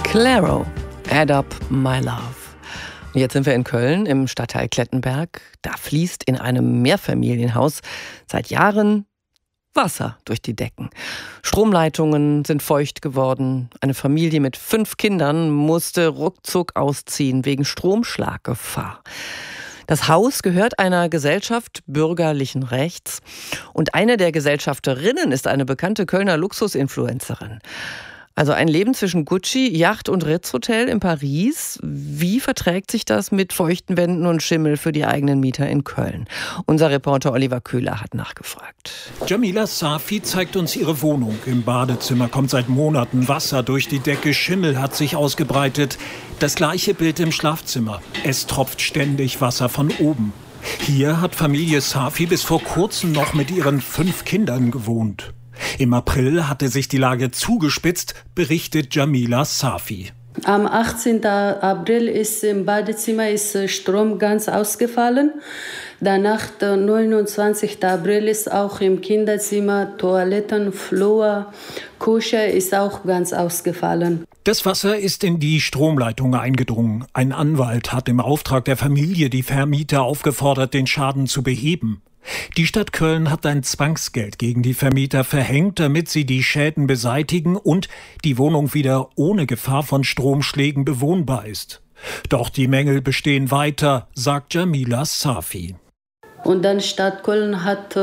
Claro, Add Up My Love. Und jetzt sind wir in Köln im Stadtteil Klettenberg. Da fließt in einem Mehrfamilienhaus seit Jahren Wasser durch die Decken. Stromleitungen sind feucht geworden. Eine Familie mit 5 Kindern musste ruckzuck ausziehen wegen Stromschlaggefahr. Das Haus gehört einer Gesellschaft bürgerlichen Rechts. Und eine der Gesellschafterinnen ist eine bekannte Kölner Luxusinfluencerin. Also ein Leben zwischen Gucci, Yacht und Ritz-Hotel in Paris. Wie verträgt sich das mit feuchten Wänden und Schimmel für die eigenen Mieter in Köln? Unser Reporter Oliver Köhler hat nachgefragt. Jamila Safi zeigt uns ihre Wohnung. Im Badezimmer kommt seit Monaten Wasser durch die Decke, Schimmel hat sich ausgebreitet. Das gleiche Bild im Schlafzimmer. Es tropft ständig Wasser von oben. Hier hat Familie Safi bis vor kurzem noch mit ihren 5 Kindern gewohnt. Im April hatte sich die Lage zugespitzt, berichtet Jamila Safi. Am 18. April ist im Badezimmer Strom ganz ausgefallen. Danach, der 29. April, ist auch im Kinderzimmer, Toiletten, Flur, Küche ist auch ganz ausgefallen. Das Wasser ist in die Stromleitung eingedrungen. Ein Anwalt hat im Auftrag der Familie die Vermieter aufgefordert, den Schaden zu beheben. Die Stadt Köln hat ein Zwangsgeld gegen die Vermieter verhängt, damit sie die Schäden beseitigen und die Wohnung wieder ohne Gefahr von Stromschlägen bewohnbar ist. Doch die Mängel bestehen weiter, sagt Jamila Safi. Und dann Stadt Köln hat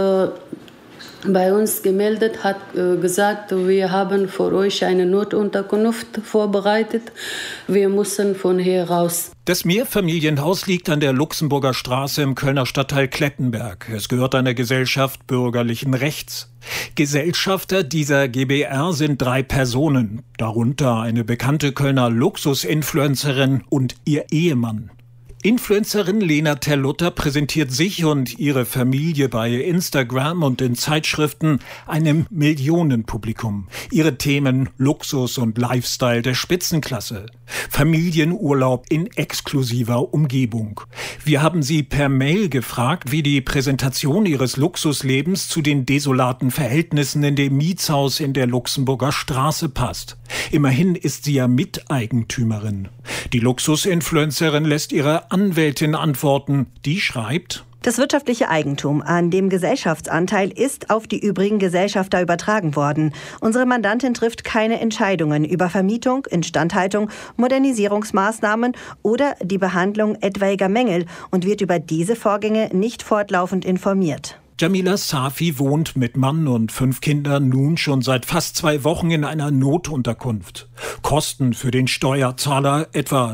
bei uns gemeldet, hat gesagt, wir haben für euch eine Notunterkunft vorbereitet. Wir müssen von hier raus. Das Mehrfamilienhaus liegt an der Luxemburger Straße im Kölner Stadtteil Klettenberg. Es gehört einer Gesellschaft bürgerlichen Rechts. Gesellschafter dieser GbR sind 3 Personen, darunter eine bekannte Kölner Luxusinfluencerin und ihr Ehemann. Influencerin Lena Terlutta präsentiert sich und ihre Familie bei Instagram und in Zeitschriften einem Millionenpublikum. Ihre Themen Luxus und Lifestyle der Spitzenklasse. Familienurlaub in exklusiver Umgebung. Wir haben sie per Mail gefragt, wie die Präsentation ihres Luxuslebens zu den desolaten Verhältnissen in dem Mietshaus in der Luxemburger Straße passt. Immerhin ist sie ja Miteigentümerin. Die Luxusinfluencerin lässt ihre Anwältin antworten. Die schreibt: Das wirtschaftliche Eigentum an dem Gesellschaftsanteil ist auf die übrigen Gesellschafter übertragen worden. Unsere Mandantin trifft keine Entscheidungen über Vermietung, Instandhaltung, Modernisierungsmaßnahmen oder die Behandlung etwaiger Mängel und wird über diese Vorgänge nicht fortlaufend informiert. Jamila Safi wohnt mit Mann und 5 Kindern nun schon seit fast 2 Wochen in einer Notunterkunft. Kosten für den Steuerzahler etwa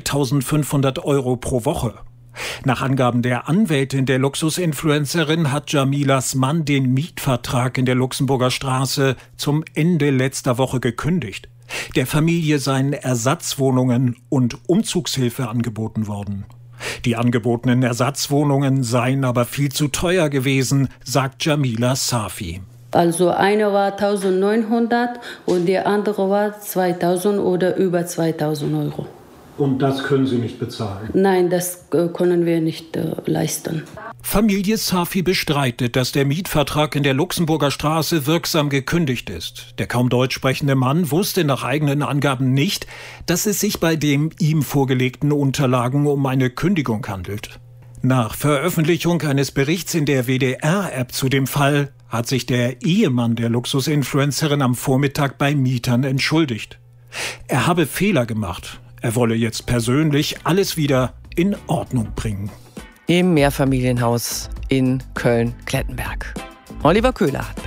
2.500 € pro Woche. Nach Angaben der Anwältin der Luxusinfluencerin hat Jamilas Mann den Mietvertrag in der Luxemburger Straße zum Ende letzter Woche gekündigt. Der Familie seien Ersatzwohnungen und Umzugshilfe angeboten worden. Die angebotenen Ersatzwohnungen seien aber viel zu teuer gewesen, sagt Jamila Safi. Also eine war 1.900 und die andere war 2.000 oder über 2.000 €. Und das können Sie nicht bezahlen? Nein, das können wir nicht leisten. Familie Safi bestreitet, dass der Mietvertrag in der Luxemburger Straße wirksam gekündigt ist. Der kaum deutsch sprechende Mann wusste nach eigenen Angaben nicht, dass es sich bei den ihm vorgelegten Unterlagen um eine Kündigung handelt. Nach Veröffentlichung eines Berichts in der WDR-App zu dem Fall hat sich der Ehemann der Luxusinfluencerin am Vormittag bei Mietern entschuldigt. Er habe Fehler gemacht. Er wolle jetzt persönlich alles wieder in Ordnung bringen. Im Mehrfamilienhaus in Köln-Klettenberg. Oliver Köhler.